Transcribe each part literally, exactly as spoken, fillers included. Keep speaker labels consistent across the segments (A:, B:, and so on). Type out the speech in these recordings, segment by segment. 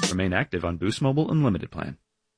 A: Remain active on Boost Mobile Unlimited plan.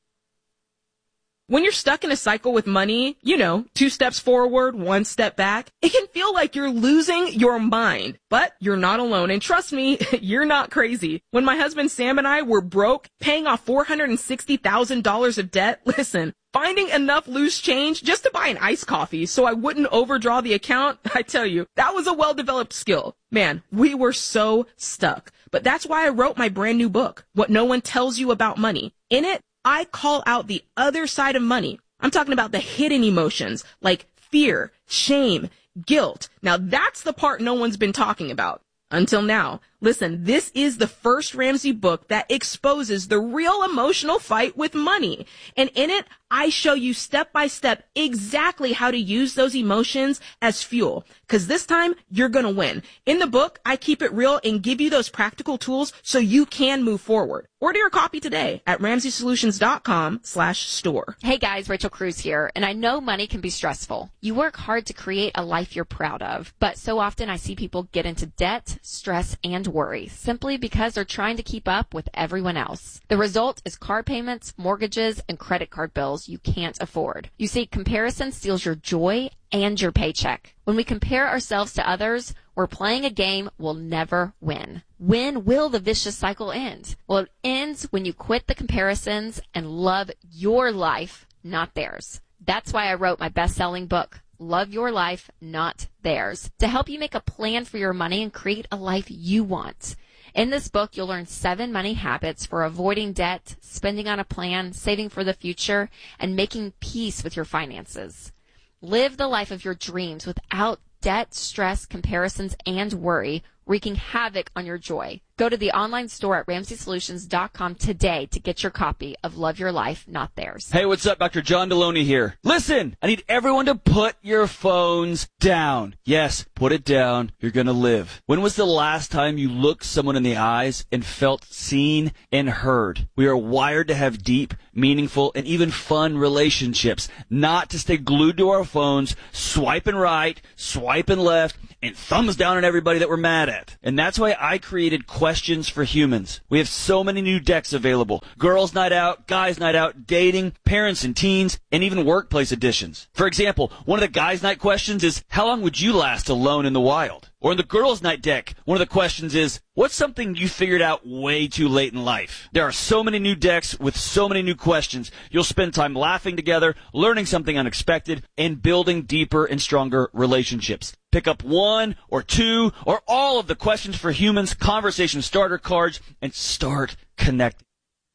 B: When you're stuck in a cycle with money, you know, two steps forward, one step back, it can feel like you're losing your mind. But you're not alone. And trust me, you're not crazy. When my husband Sam and I were broke, paying off four hundred sixty thousand dollars of debt, listen, finding enough loose change just to buy an iced coffee so I wouldn't overdraw the account, I tell you, that was a well-developed skill. Man, we were so stuck. But that's why I wrote my brand new book, What No One Tells You About Money. In it, I call out the other side of money. I'm talking about the hidden emotions like fear, shame, guilt. Now that's the part no one's been talking about until now. Listen, this is the first Ramsey book that exposes the real emotional fight with money. And in it, I show you step by step exactly how to use those emotions as fuel. Cause this time you're gonna win. In the book, I keep it real and give you those practical tools so you can move forward. Order your copy today at ramsey solutions dot com slash store.
C: Hey guys, Rachel Cruz here, and I know money can be stressful. You work hard to create a life you're proud of, but so often I see people get into debt, stress, and worry simply because they're trying to keep up with everyone else. The result is car payments, mortgages, and credit card bills you can't afford. You see, comparison steals your joy and your paycheck. When we compare ourselves to others, we're playing a game we'll never win. When will the vicious cycle end? Well, it ends when you quit the comparisons and love your life, not theirs. That's why I wrote my best-selling book, Love Your Life, Not Theirs, to help you make a plan for your money and create a life you want. In this book, you'll learn seven money habits for avoiding debt, spending on a plan, saving for the future, and making peace with your finances. Live the life of your dreams without debt, stress, comparisons, and worry, wreaking havoc on your joy. Go to the online store at ramsey solutions dot com today to get your copy of Love Your Life, Not Theirs.
D: Hey, what's up? Doctor John Deloney here. Listen, I need everyone to put your phones down. Yes, put it down. You're going to live. When was the last time you looked someone in the eyes and felt seen and heard? We are wired to have deep, meaningful, and even fun relationships, not to stay glued to our phones, swiping right, swiping left, and thumbs down on everybody that we're mad at. And that's why I created Questions for Humans. We have so many new decks available. Girls Night Out, Guys Night Out, Dating, Parents and Teens, and even Workplace editions. For example, one of the Guys Night questions is, how long would you last alone in the wild? Or in the Girls Night deck, one of the questions is, what's something you figured out way too late in life? There are so many new decks with so many new questions. You'll spend time laughing together, learning something unexpected, and building deeper and stronger relationships. Pick up one or two or all of the Questions for Humans conversation starter cards and start connecting.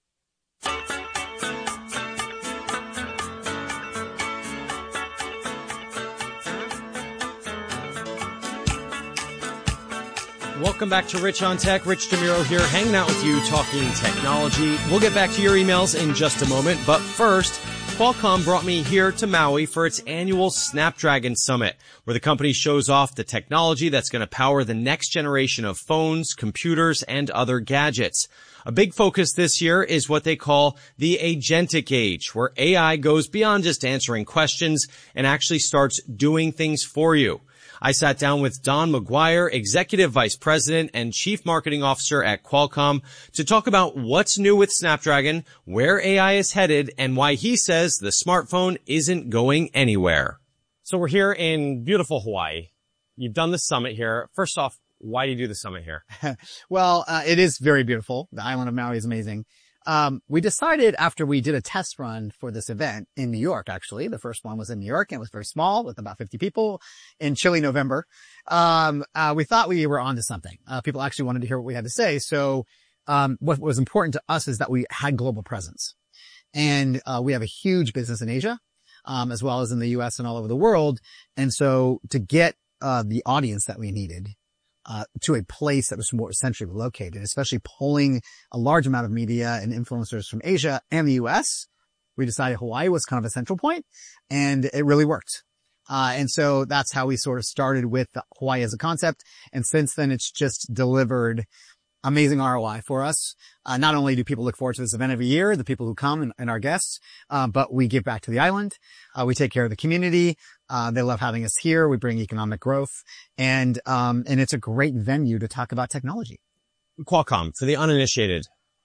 E: Welcome back to Rich on Tech. Rich DeMuro here, hanging out with you, talking technology. We'll get back to your emails in just a moment, but first, Qualcomm brought me here to Maui for its annual Snapdragon Summit, where the company shows off the technology that's going to power the next generation of phones, computers, and other gadgets. A big focus this year is what they call the agentic age, where A I goes beyond just answering questions and actually starts doing things for you. I sat down with Don McGuire, Executive Vice President and Chief Marketing Officer at Qualcomm, to talk about what's new with Snapdragon, where A I is headed, and why he says the smartphone isn't going anywhere. So we're here in beautiful Hawaii. You've done the summit here. First off, why do you do the summit here?
F: Well, uh, it is very beautiful. The island of Maui is amazing. Um, we decided after we did a test run for this event in New York, actually, the first one was in New York and it was very small with about fifty people in chilly November. Um, uh, we thought we were onto something. Uh, people actually wanted to hear what we had to say. So, um, what was important to us is that we had global presence, and, uh, we have a huge business in Asia, um, as well as in the U S and all over the world. And so to get, uh, the audience that we needed, Uh, to a place that was more centrally located, especially pulling a large amount of media and influencers from Asia and the U S. We decided Hawaii was kind of a central point, and it really worked. Uh, and so that's how we sort of started with Hawaii as a concept. And since then, it's just delivered amazing R O I for us. Uh, not only do people look forward to this event every year, the people who come and, and our guests, uh, but we give back to the island. Uh, we take care of the community. Uh, they love having us here. We bring economic growth, and, um, and it's a great venue to talk about technology.
E: Qualcomm, for the uninitiated,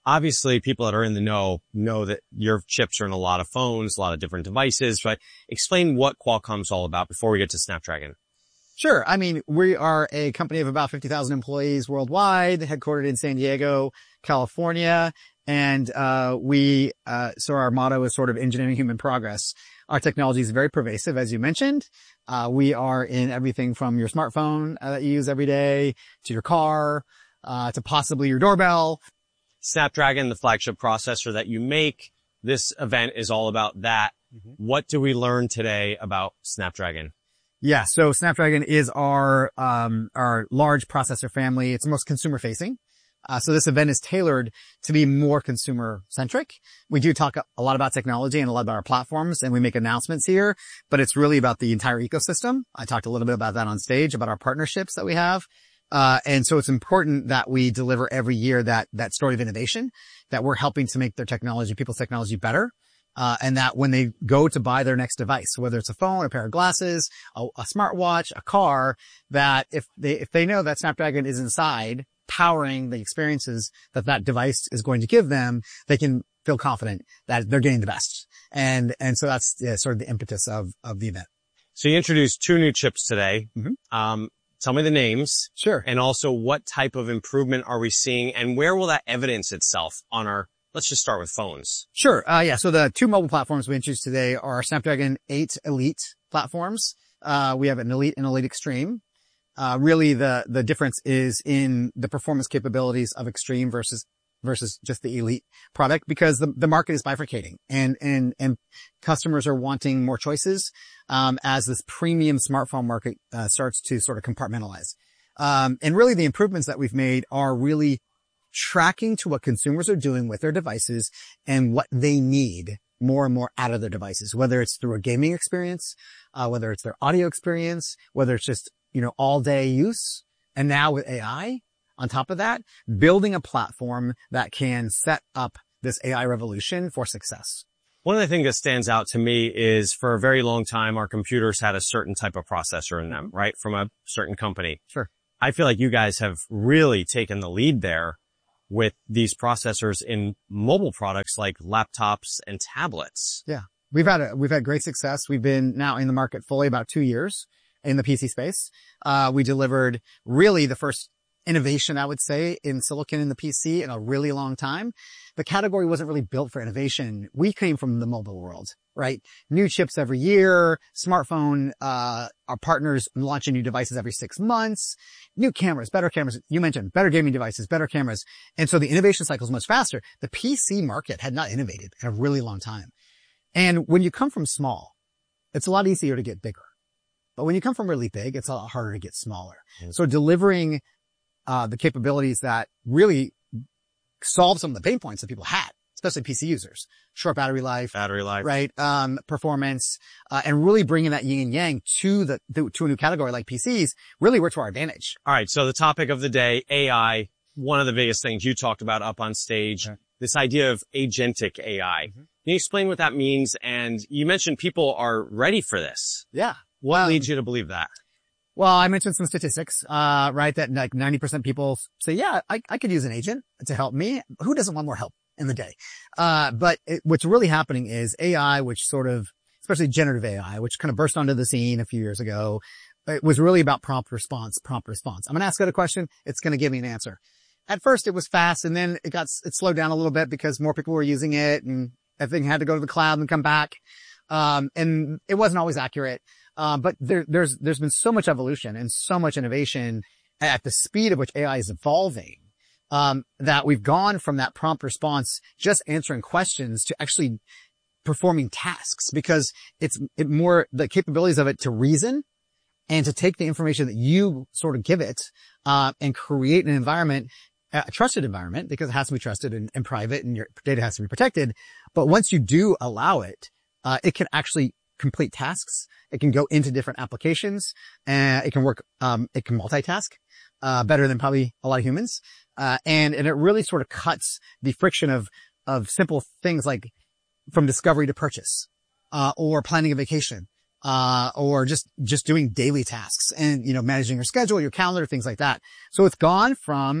E: Obviously, people that are in the know know that your chips are in a lot of phones, a lot of different devices, right? Explain what Qualcomm's all about before we get to Snapdragon.
F: Sure. I mean, we are a company of about fifty thousand employees worldwide, headquartered in San Diego, California. And, uh, we, uh, so our motto is sort of engineering human progress. Our technology is very pervasive, as you mentioned. Uh, we are in everything from your smartphone uh, that you use every day to your car, uh, to possibly your doorbell.
E: Snapdragon, the flagship processor that you make. This event is all about that. Mm-hmm. What do we learn today about Snapdragon?
F: Yeah. So Snapdragon is our, um, our large processor family. It's the most consumer facing. Uh, so this event is tailored to be more consumer centric. We do talk a lot about technology and a lot about our platforms, and we make announcements here, but it's really about the entire ecosystem. I talked a little bit about that on stage, about our partnerships that we have. Uh, and so it's important that we deliver every year that, that story of innovation, that we're helping to make their technology, people's technology better. Uh, and that when they go to buy their next device, whether it's a phone, a pair of glasses, a, a smartwatch, a car, that if they, if they know that Snapdragon is inside, powering the experiences that that device is going to give them, they can feel confident that they're getting the best. And, and so that's yeah, sort of the impetus of, of the event.
E: So you introduced two new chips today.
F: Mm-hmm.
E: Um, tell me the names.
F: Sure.
E: And also what type of improvement are we seeing and where will that evidence itself on our, let's just start with phones.
F: Sure. Uh, yeah. So the two mobile platforms we introduced today are our Snapdragon eight Elite platforms. Uh, we have an Elite and Elite Extreme. Uh, really the, the difference is in the performance capabilities of Extreme versus, versus just the Elite product, because the, the market is bifurcating and, and, and customers are wanting more choices, um, as this premium smartphone market, uh, starts to sort of compartmentalize. Um, and really the improvements that we've made are really tracking to what consumers are doing with their devices and what they need more and more out of their devices, whether it's through a gaming experience, uh, whether it's their audio experience, whether it's just, you know, all day use. And now with A I on top of that, building a platform that can set up this A I revolution for success.
E: One of the things that stands out to me is for a very long time, our computers had a certain type of processor in them, right? From a certain company.
F: Sure.
E: I feel like you guys have really taken the lead there with these processors in mobile products like laptops and tablets.
F: Yeah. We've had a, we've had great success. We've been now in the market fully about two years in the P C space. Uh, we delivered really the first innovation, I would say, in silicon in the P C in a really long time. The category wasn't really built for innovation. We came from the mobile world, right? New chips every year, smartphone, uh, our partners launching new devices every six months, new cameras, better cameras. You mentioned better gaming devices, better cameras. And so the innovation cycle is much faster. The P C market had not innovated in a really long time. And when you come from small, it's a lot easier to get bigger. But when you come from really big, it's a lot harder to get smaller. Mm-hmm. So delivering, uh, the capabilities that really solve some of the pain points that people had, especially P C users, short battery life,
E: battery life,
F: right? Um, performance, uh, and really bringing that yin and yang to the, to a new category like P Cs really work to our advantage.
E: All right. So the topic of the day, A I, one of the biggest things you talked about up on stage, okay. This idea of agentic A I. Mm-hmm. Can you explain what that means? And you mentioned people are ready for this.
F: Yeah.
E: What
F: um,
E: leads you to believe that?
F: Well, I mentioned some statistics, uh, right? That like ninety percent people say, yeah, I, I could use an agent to help me. Who doesn't want more help in the day? Uh, but it, what's really happening is A I, which sort of, especially generative A I, which kind of burst onto the scene a few years ago. It was really about prompt response, prompt response. I'm going to ask it a question. It's going to give me an answer. At first it was fast and then it got, it slowed down a little bit because more people were using it and everything had to go to the cloud and come back. Um, and it wasn't always accurate. Um, but there, there's, there's been so much evolution and so much innovation at the speed at which A I is evolving, um, that we've gone from that prompt response, just answering questions, to actually performing tasks, because it's it more the capabilities of it to reason and to take the information that you sort of give it, uh, and create an environment, a trusted environment, because it has to be trusted and, and private and your data has to be protected. But once you do allow it, uh, it can actually complete tasks. It can go into different applications, and it can work, um, it can multitask, uh, better than probably a lot of humans. Uh, and, and it really sort of cuts the friction of, of simple things like from discovery to purchase, uh, or planning a vacation, uh, or just, just doing daily tasks and, you know, managing your schedule, your calendar, things like that. So it's gone from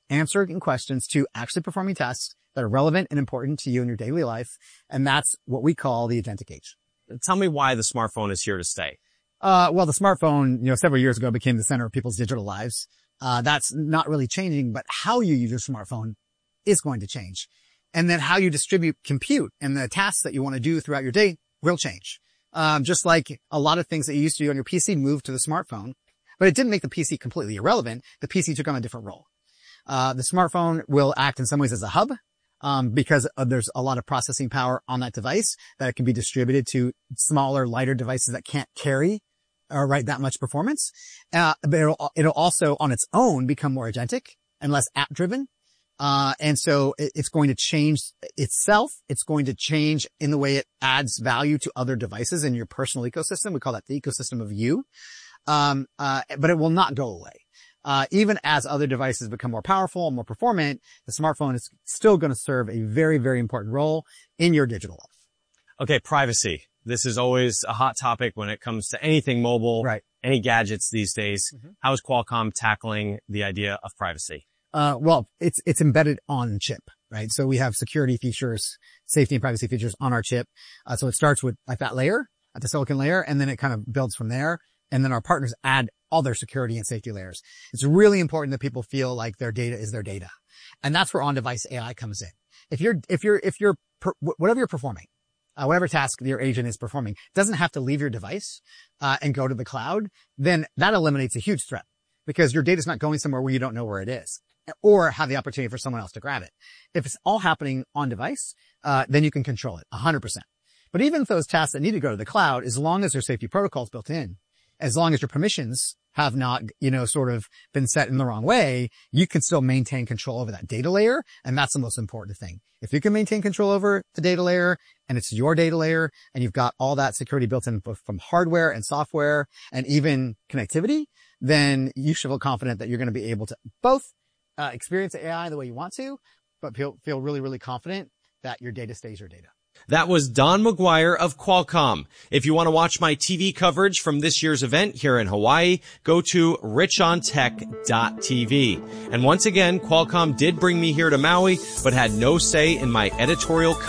F: answering questions to actually performing tests that are relevant and important to you in your daily life. And that's what we call the agentic age.
E: Tell me why the smartphone is here to stay.
F: Uh, well, the smartphone, you know, several years ago became the center of people's digital lives. Uh, that's not really changing, but how you use your smartphone is going to change. And then how you distribute compute and the tasks that you want to do throughout your day will change. Um, just like a lot of things that you used to do on your P C moved to the smartphone, but it didn't make the P C completely irrelevant. The P C took on a different role. Uh, the smartphone will act in some ways as a hub, um, because uh, there's a lot of processing power on that device that it can be distributed to smaller, lighter devices that can't carry or write that much performance. Uh, but it'll, it'll also on its own become more agentic and less app driven. Uh, and so it, it's going to change itself. It's going to change in the way it adds value to other devices in your personal ecosystem. We call that the ecosystem of you. Um, uh, but it will not go away. Uh, even as other devices become more powerful and more performant, the smartphone is still going to serve a very, very important role in your digital life.
E: Okay. Privacy. This is always a hot topic when it comes to anything mobile,
F: right?
E: Any gadgets these days.
F: Mm-hmm.
E: How is Qualcomm tackling the idea of privacy?
F: Uh, well, it's, it's embedded on chip, right? So we have security features, safety and privacy features on our chip. Uh, so it starts with like that layer at the silicon layer, and then it kind of builds from there. And then our partners add all their security and safety layers. It's really important that people feel like their data is their data. And that's where on-device A I comes in. If you're, if you're, if you're, per, whatever you're performing, uh, whatever task your agent is performing doesn't have to leave your device, uh, and go to the cloud, then that eliminates a huge threat because your data's not going somewhere where you don't know where it is, or have the opportunity for someone else to grab it. If it's all happening on device, uh, then you can control it one hundred percent. But even if those tasks that need to go to the cloud, as long as their safety protocols built in, as long as your permissions have not, you know, sort of been set in the wrong way, you can still maintain control over that data layer. And that's the most important thing. If you can maintain control over the data layer and it's your data layer and you've got all that security built in from hardware and software and even connectivity, then you should feel confident that you're going to be able to both Uh, experience A I the way you want to, but feel, feel really, really confident that your data stays your data.
E: That was Don McGuire of Qualcomm. If you want to watch my T V coverage from this year's event here in Hawaii, go to rich on tech dot t v. And once again, Qualcomm did bring me here to Maui, but had no say in my editorial